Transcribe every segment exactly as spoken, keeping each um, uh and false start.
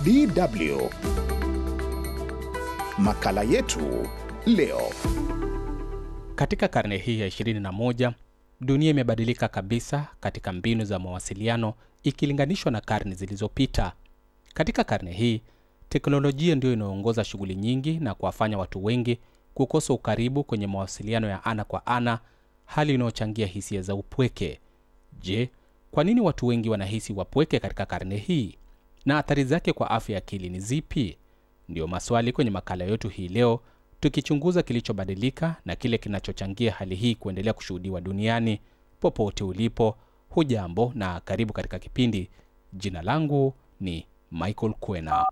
D W. Makala yetu leo. Katika karne hii ya ishirini na moja, dunia imebadilika kabisa katika mbinu za mawasiliano ikilinganishwa na karne zilizopita. Katika karne hii, teknolojia ndio inaongoza shughuli nyingi na kuwafanya watu wengi kukosa ukaribu kwenye mawasiliano ya ana kwa ana, hali inayochangia hisia za upweke. Je, kwa nini watu wengi wanahisi wapweke katika karne hii? Na athari zake kwa afya ya akili ni zipi? Ndio maswali kwenye makala yetu hii leo, tukichunguza kilichobadilika na kile kinachochangia hali hii kuendelea kushuhudiwa duniani. Popote ulipo, hujambo na karibu katika kipindi. Jina langu ni Michael Kwena.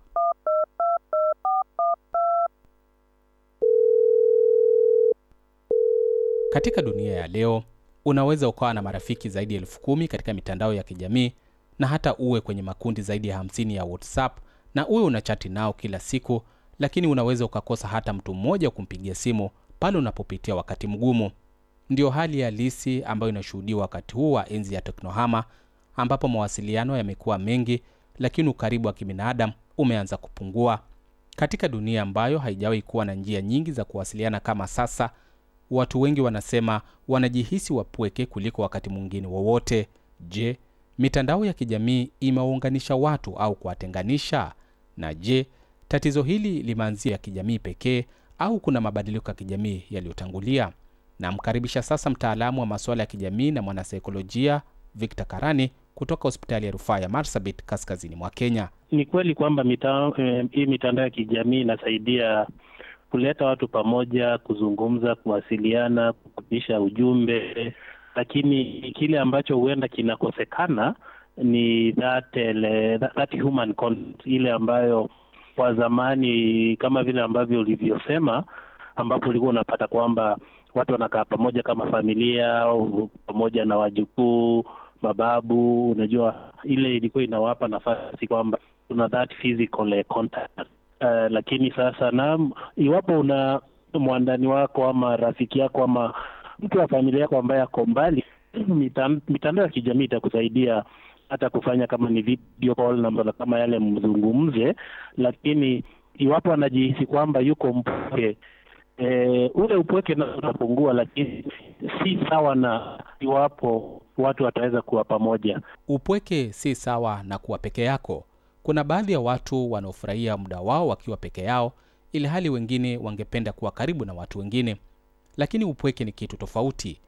Katika dunia ya leo, unaweza ukawa na marafiki zaidi ya elfu kumi katika mitandao ya kijamii, na hata uwe kwenye makundi zaidi ya hamsini ya WhatsApp na uwe unachati nao kila siku, lakini unaweza ukakosa hata mtu mmoja kumpigia simu pale unapopitia wakati mgumu. Ndio hali halisi ambayo inashuhudiwa wakati huu wa enzi ya teknohama, ambapo mawasiliano yamekuwa mengi, lakini ukaribu wa kibinadamu umeanza kupungua. Katika dunia ambayo haijawahi kuwa na njia nyingi za kuwasiliana kama sasa, watu wengi wanasema wanajihisi wapweke kuliko wakati mwingine wowote. Je, mitandao ya kijamii imewaunganisha watu au kuwatenganisha? Na je, tatizo hili limeanzia ya kijamii pekee au kuna mabadiliko ya kijamii yaliyotangulia? Namkaribisha sasa mtaalamu wa masuala ya kijamii na mwanasaikolojia Victor Karani kutoka hospitali ya rufaa ya Marsabit kaskazini mwa Kenya. Ni kweli kwamba mitandao eh, hii mitandao ya kijamii inasaidia kuleta watu pamoja, kuzungumza, kuwasiliana, kukupisha ujumbe, lakini kile ambacho huenda kinakosekana ni that, uh, that, that human contact, ile ambayo kwa zamani kama vile ambavyo ulivyosema, ambapo ulikuwa unapata kwamba watu wanakaa pamoja kama familia au pamoja na wajukuu, mababu, unajua ile ilikuwa inawapa nafasi kwamba kuna that physical contact. Uh, lakini sasa na iwapo una mwandani wako ama rafiki yako ama mtu wa familia yako ambaye ako mbali, mitandao ya kijamii itakusaidia hata kufanya kama ni video call na kama yale mzungumze, lakini iwapo anajihisi kwamba yuko mpweke, e, ule upweke na unapungua, lakini si sawa na iwapo watu wataweza kuwa pamoja. Upweke si sawa na kuwa peke yako. Kuna baadhi ya watu wanaofurahia muda wao wakiwa peke yao, ili hali wengine wangependa kuwa karibu na watu wengine. Lakini upweke ni kitu tofauti.